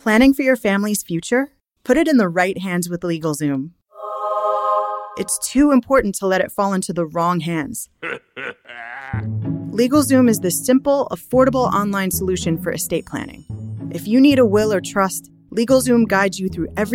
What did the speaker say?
Planning for your family's future? Put it in the right hands with LegalZoom. It's too important to let it fall into the wrong hands. LegalZoom is the simple, affordable online solution for estate planning. If you need a will or trust, LegalZoom guides you through every